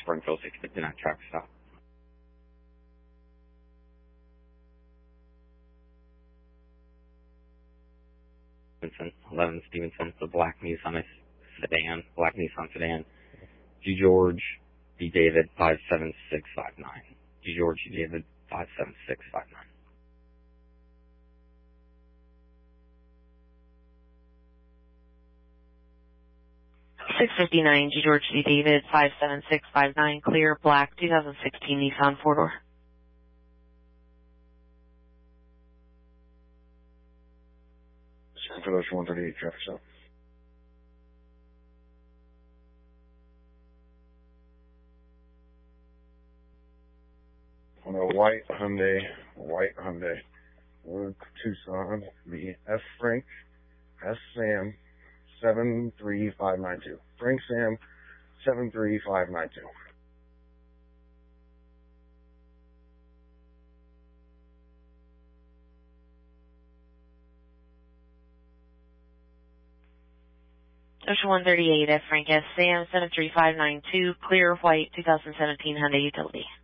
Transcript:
Springfield 659 traffic stop. Stevenson, 11 Stevenson, the black Nissan sedan. G. George, D. David, 57659. G. George, D. David, 57659. $659, G. George D. David, 57659, clear, black, 2016 Nissan 4-door. San Francisco 138 traffic stop. On a white Hyundai, Tucson, the F. Frank, S. Sam, 73592. Frank Sam, 73592. Ocean 138, F. Frank S. Sam, 73592, clear, white, 2017 Hyundai Utility.